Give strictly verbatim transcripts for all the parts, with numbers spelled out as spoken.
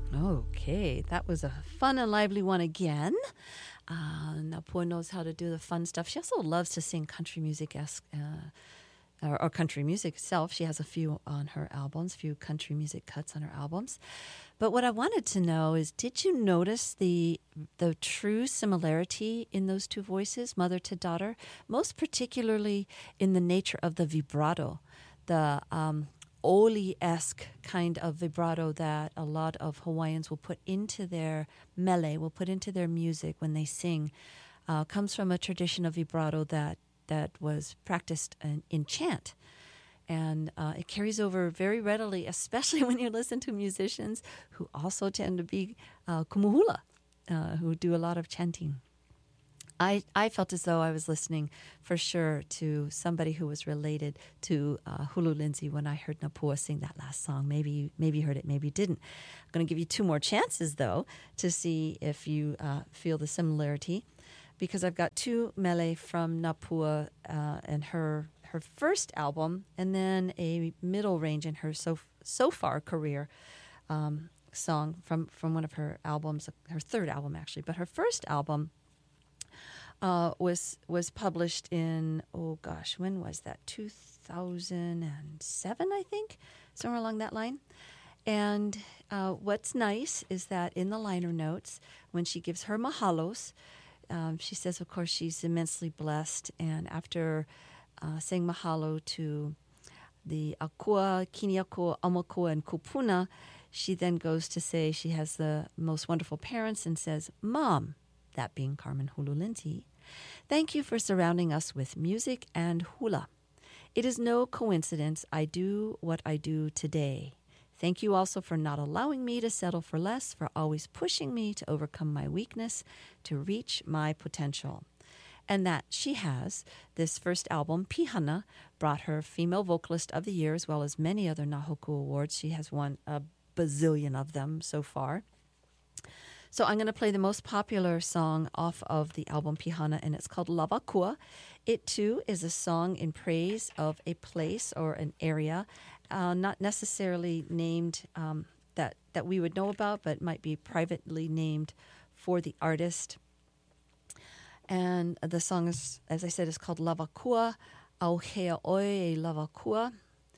Okay, that was a fun and lively one again. Uh, Napua knows how to do the fun stuff. She also loves to sing country music, uh, or, or country music itself. She has a few on her albums, a few country music cuts on her albums. But what I wanted to know is, did you notice the the true similarity in those two voices, mother to daughter, most particularly in the nature of the vibrato, the um, Oli-esque kind of vibrato that a lot of Hawaiians will put into their mele, will put into their music when they sing, uh, comes from a tradition of vibrato that, that was practiced in, in chant. And uh, it carries over very readily, especially when you listen to musicians who also tend to be uh, kumuhula, uh, who do a lot of chanting. I, I felt as though I was listening for sure to somebody who was related to uh, Hulu Lindsay when I heard Napua sing that last song. Maybe you, maybe you heard it, maybe you didn't. I'm going to give you two more chances, though, to see if you uh, feel the similarity, because I've got two mele from Napua uh, and her her first album, and then a middle range in her so so far career um, song from, from one of her albums, her third album actually, but her first album uh, was was published in, oh gosh, when was that? two thousand seven, I think, somewhere along that line. And uh, what's nice is that in the liner notes, when she gives her mahalos, um, she says, of course, she's immensely blessed, and after Uh, saying mahalo to the Akua, Kiniakua, Aumakua, and Kupuna, she then goes to say she has the most wonderful parents and says, Mom, that being Carmen Hulu Lindsay, thank you for surrounding us with music and hula. It is no coincidence I do what I do today. Thank you also for not allowing me to settle for less, for always pushing me to overcome my weakness, to reach my potential. And that she has. This first album, Pihana, brought her Female Vocalist of the Year, as well as many other Nahoku awards. She has won a bazillion of them so far. So I'm going to play the most popular song off of the album Pihana, and it's called Lavakua. It, too, is a song in praise of a place or an area, uh, not necessarily named um, that, that we would know about, but might be privately named for the artist. And the song is, as I said, is called Lavakua, Auhea Oe Lavakua,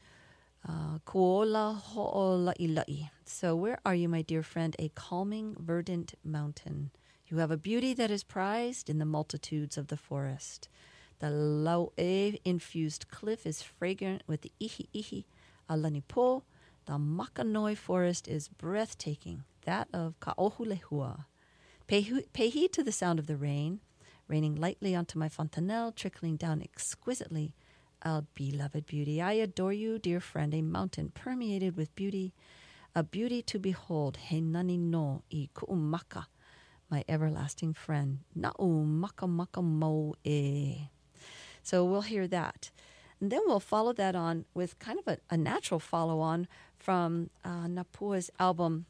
Kuola Ho'ola'i. So where are you, my dear friend? A calming, verdant mountain. You have a beauty that is prized in the multitudes of the forest. The Lau'e-infused cliff is fragrant with the ihi-ihi alanipo. The Makanoi forest is breathtaking, that of Ka'ohulehua. Pay, pay heed to the sound of the rain, raining lightly onto my fontanelle, trickling down exquisitely. Ah, beloved beauty, I adore you, dear friend, a mountain permeated with beauty, a beauty to behold. He nani no I ku'umaka, my everlasting friend. Na'u maka maka mo e. So we'll hear that. And then we'll follow that on with kind of a, a natural follow-on from uh, Napua's album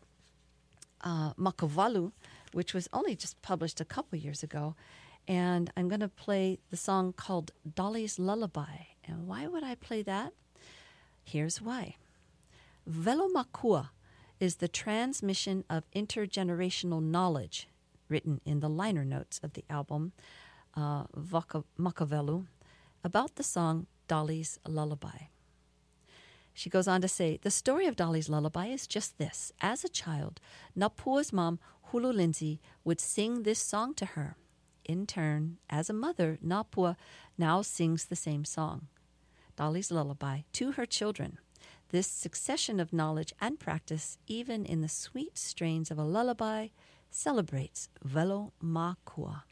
uh, Makavalu, which was only just published a couple years ago. And I'm going to play the song called Dolly's Lullaby. And why would I play that? Here's why. Velomakua is the transmission of intergenerational knowledge, written in the liner notes of the album uh, Vaka, Makavelu, about the song Dolly's Lullaby. She goes on to say, the story of Dolly's Lullaby is just this. As a child, Napua's mom, Hulu Lindsay, would sing this song to her. In turn, as a mother, Napua now sings the same song, Dolly's Lullaby, to her children. This succession of knowledge and practice, even in the sweet strains of a lullaby, celebrates Velo Makua.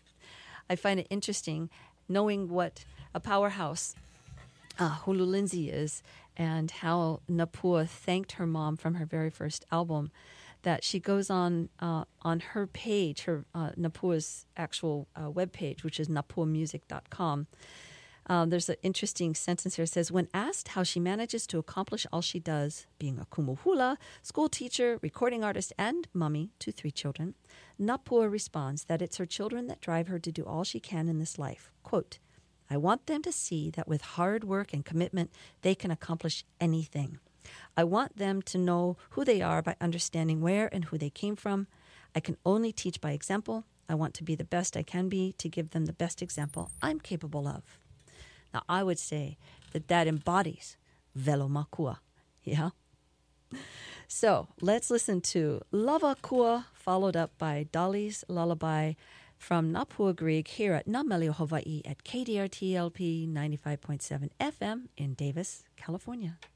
I find it interesting knowing what a powerhouse uh, Hulu Lindsay is and how Napua thanked her mom from her very first album, that she goes on uh, on her page, her uh, Napua's actual uh, webpage, which is napua music dot com. Um, there's an interesting sentence here. It says, when asked how she manages to accomplish all she does, being a kumuhula, school teacher, recording artist, and mummy to three children, Napua responds that it's her children that drive her to do all she can in this life. Quote, I want them to see that with hard work and commitment, they can accomplish anything. I want them to know who they are by understanding where and who they came from. I can only teach by example. I want to be the best I can be to give them the best example I'm capable of. Now, I would say that that embodies velo makua. Yeah? So let's listen to Lava Kua, followed up by Dolly's Lullaby from Napua Greek here at Namelio Hawaii at K D R T L P ninety-five point seven F M in Davis, California.